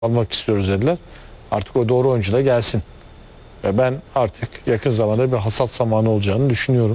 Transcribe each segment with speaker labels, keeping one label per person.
Speaker 1: almak istiyoruz dediler. Artık o doğru oyuncu da gelsin. Ve ben artık yakın zamanda bir hasat zamanı olacağını düşünüyorum.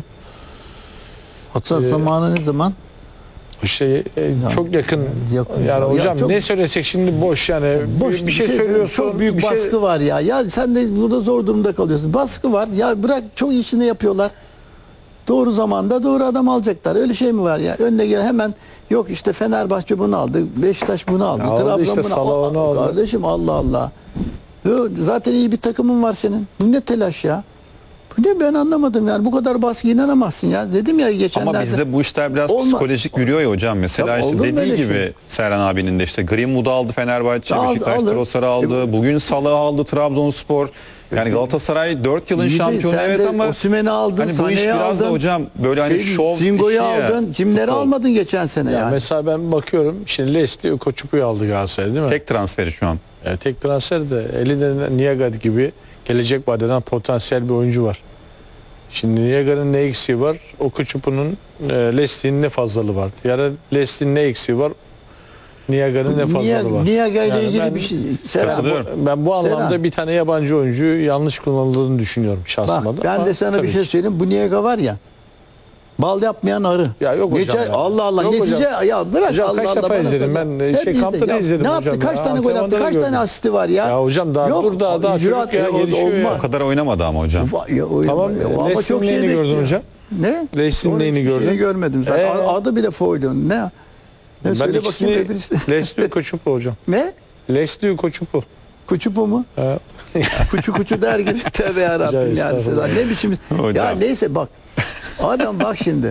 Speaker 2: Hasat zamanı ne zaman?
Speaker 1: İşte çok yakın. Yani hocam
Speaker 2: çok,
Speaker 1: ne söylesek şimdi boş yani.
Speaker 2: boş
Speaker 1: bir şey söylüyorsun.
Speaker 2: Çok büyük baskı var ya. Ya sen de burada zor durumda kalıyorsun. Baskı var. Ya bırak, çok işini yapıyorlar. Doğru zamanda doğru adam alacaklar. Öyle şey mi var ya? Önüne gel hemen, yok işte Fenerbahçe bunu aldı. Beşiktaş bunu aldı.
Speaker 1: Aldı işte,
Speaker 2: Trabzon bunu aldı. Kardeşim Allah Allah. Zaten iyi bir takımın var senin. Bu ne telaş ya? Bu ne, ben anlamadım yani. Bu kadar baskı inanamazsın ya. Dedim ya geçenlerde.
Speaker 3: Ama bizde bu işler biraz psikolojik yürüyor ya hocam. Mesela işte dediği gibi şey. Serhan abinin de işte Greenwood'u aldı Fenerbahçe, Beşiktaş Trossard'ı aldı. Bugün Salah'ı aldı Trabzonspor. Yani Galatasaray 4 yılın şampiyonu evet ama
Speaker 2: Osimhen'i aldın,
Speaker 3: hani bu iş biraz da hocam böyle hani şov
Speaker 2: Zingo'yu aldın. Kimleri almadın geçen sene
Speaker 1: ya
Speaker 2: yani?
Speaker 1: Mesela ben bakıyorum şimdi Leslie Koçupu'yu aldı Galatasaray değil mi?
Speaker 3: Tek transferi şu an.
Speaker 1: Yani tek transfer de elinde Niaga gibi gelecek vadeden potansiyel bir oyuncu var. Şimdi Niaga'nın ne eksiği var? O Koçupu'nun Leslie'nin ne fazlalığı var? Yani Leslie'nin ne eksiği var? Niaga'nın ne fazlalığı var?
Speaker 2: Niaga ile ilgili bir şey.
Speaker 1: Ben bu anlamda bir tane yabancı oyuncuyu yanlış kullanıldığını düşünüyorum şahsıma da.
Speaker 2: Ben de sana bir şey söyleyeyim. Bu Niaga var ya, bal yapmayan arı.
Speaker 1: Ya yok hocam ya.
Speaker 2: Allah Allah.
Speaker 1: Yok
Speaker 2: netice
Speaker 1: hocam.
Speaker 2: Ya bırak
Speaker 1: hocam,
Speaker 2: Allah
Speaker 1: kaç
Speaker 2: Allah.
Speaker 1: defa izledim ben. Kampta da izledim
Speaker 2: ne
Speaker 1: hocam.
Speaker 2: yaptı? Kaç tane gol attı? Kaç tane asisti var ya?
Speaker 1: Ya hocam daha dur daha çocuk ya, gelişiyor ya.
Speaker 3: O kadar oynamadı ama hocam.
Speaker 1: Tamam.
Speaker 2: Ama çok
Speaker 1: neyini gördün hocam?
Speaker 2: Ne?
Speaker 1: Leslie'nin neyini gördün?
Speaker 2: Görmedim zaten. Adı bile foydu. Ne?
Speaker 1: Ben
Speaker 2: söyle bakayım.
Speaker 1: Leslie Koçupu hocam.
Speaker 2: Ne?
Speaker 1: Leslie Koçupu.
Speaker 2: Kuçupu mu? Kuçu kuçu der gibi. Tövbe yarabbim yani. Ne biçim? Ya neyse bak. Adam bak şimdi.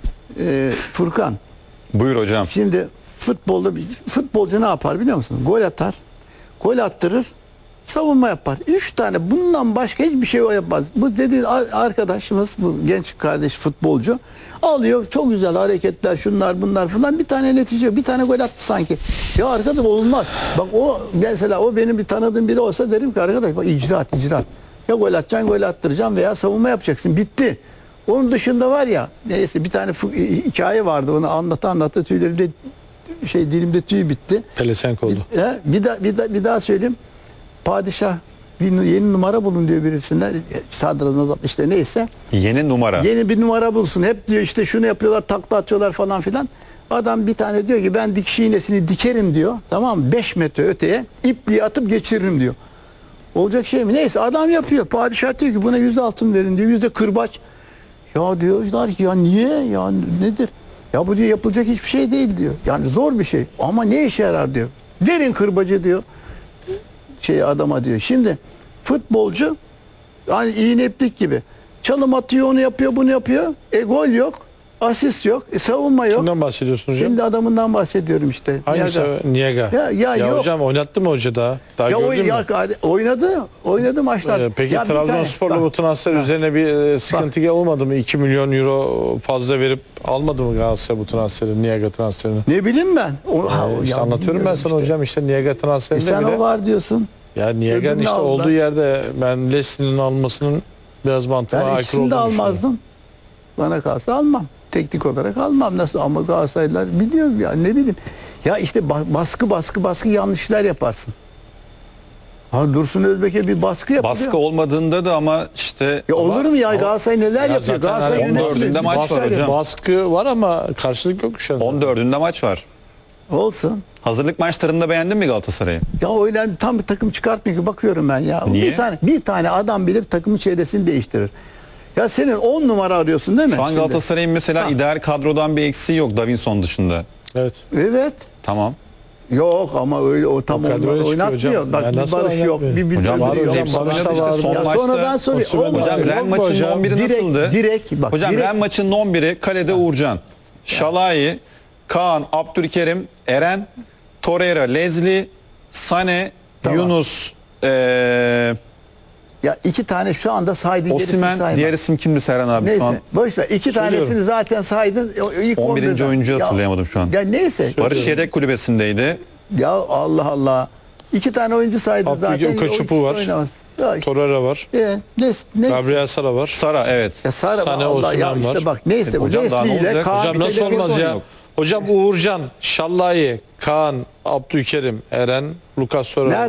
Speaker 2: Furkan.
Speaker 3: Buyur hocam.
Speaker 2: Şimdi futbolcu ne yapar biliyor musun? Gol atar. Gol attırır. Savunma yapar. 3 tane, bundan başka hiçbir şey o yapmaz. Bu dediğin arkadaşımız, bu genç kardeş futbolcu alıyor, çok güzel hareketler, şunlar bunlar falan, bir tane netice, bir tane gol attı sanki. Ya arkadaş olmaz. Bak o mesela, o benim bir tanıdığım biri olsa derim ki arkadaş bak, icraat. Ya gol atacaksın, gol attıracaksın veya savunma yapacaksın. Bitti. Onun dışında var ya, neyse bir tane hikaye vardı, onu anlata tüylerimde dilimde tüy bitti.
Speaker 1: Pelesenk oldu.
Speaker 2: Bir daha söyleyeyim. Padişah yeni numara bulun diyor birisinden, sadrına işte neyse.
Speaker 3: Yeni numara.
Speaker 2: Yeni bir numara bulsun. Hep diyor işte şunu yapıyorlar, takla atıyorlar falan filan. Adam bir tane diyor ki ben dikiş iğnesini dikerim diyor. Tamam mı? 5 metre öteye ipliği atıp geçiririm diyor. Olacak şey mi? Neyse adam yapıyor. Padişah diyor ki buna 100 altın verin diyor. 100 de kırbaç. Ya diyorlar ki ya niye? Ya nedir? Ya bu diyor yapılacak hiçbir şey değil diyor. Yani zor bir şey. Ama ne işe yarar diyor. Verin kırbacı diyor. Adama diyor. Şimdi futbolcu hani iğne iplik gibi çalım atıyor, onu yapıyor, bunu yapıyor. Gol yok, asist yok, savunma yok.
Speaker 1: Kimden bahsediyorsun hocam?
Speaker 2: Şimdi adamından bahsediyorum işte.
Speaker 1: Hangisi? Niaga.
Speaker 2: Ya yok.
Speaker 1: Hocam oynattı mı hoca daha? Daha gördün mü?
Speaker 2: Oynadı maçlar.
Speaker 1: Peki Trabzonspor'la bu transfer üzerine bir sıkıntı olmadı mı? 2 milyon euro fazla verip almadı mı Galatasaray bu transferi, Niaga transferini?
Speaker 2: Ne bileyim ben.
Speaker 1: İşte anlatıyorum ben sana hocam, işte Niaga transferinde
Speaker 2: sen
Speaker 1: bile.
Speaker 2: o var diyorsun.
Speaker 1: Ya Niaga'nın işte olduğu yerde ben Leslie'nin almasının biraz mantığına aykırı olduğunu düşünüyorum.
Speaker 2: Ben ikisini de almazdım. Bana kalsa almam. Teknik olarak almam. Nasıl? Ama Galatasaraylılar biliyorum ya, ne bileyim. Ya işte baskı yanlışlar yaparsın. Dursun Özbek'e bir baskı yapıyor.
Speaker 3: Baskı olmadığında da ama işte...
Speaker 2: Ya olur mu ya? Galatasaray neler yapıyor? Galatasaray
Speaker 3: 14'ünde maç var hocam.
Speaker 1: Baskı var ama karşılık yok şu an.
Speaker 3: 14'ünde maç var.
Speaker 2: Olsun.
Speaker 3: Hazırlık maçlarında beğendin mi Galatasaray'ı?
Speaker 2: Ya öyle tam bir takım çıkartmıyor ki, bakıyorum ben ya.
Speaker 3: Niye?
Speaker 2: Bir tane adam bile takımın çevresini değiştirir. Ya senin 10 numara arıyorsun değil mi?
Speaker 3: Şu an Galatasaray'ın mesela ideal kadrodan bir eksiği yok Davinson dışında.
Speaker 1: Evet.
Speaker 2: Evet.
Speaker 3: Tamam.
Speaker 2: Yok ama öyle o tam oynatmıyor. Bak bir Barış yok, bir
Speaker 3: hocam var hocam,
Speaker 2: sonradan sonra
Speaker 3: hocam Ren maçının 11'i nasıldı?
Speaker 2: Direkt bak.
Speaker 3: Hocam Ren maçının 11'i kalede Uğurcan, Şalai, Kaan, Abdülkerim, Eren, Torreira, Leslie, Sane, Yunus,
Speaker 2: ya 2 tane şu anda saydın,
Speaker 3: Osimhen, diğer isim kimdi Serhan abi?
Speaker 2: Neyse,
Speaker 3: şu an?
Speaker 2: boş ver. 2 tanesini zaten saydın. İlk
Speaker 3: 11. oyuncuyu hatırlayamadım şu an.
Speaker 2: Ya neyse.
Speaker 3: Barış yedek kulübesindeydi.
Speaker 2: Ya Allah Allah. 2 tane oyuncu saydın zaten.
Speaker 1: Koçupu var. Torreira var. Gabriel Sara var.
Speaker 3: Sara evet.
Speaker 2: Ya Sara
Speaker 1: Sane
Speaker 2: Allah ya
Speaker 1: Osimhen
Speaker 2: işte
Speaker 1: var.
Speaker 2: bak neyse bu Leslie ile Kaan.
Speaker 1: Hocam nasıl olmaz ya? Hocam Uğurcan, Şallai, Kaan, Abdülkerim, Eren, Lucas Torreira.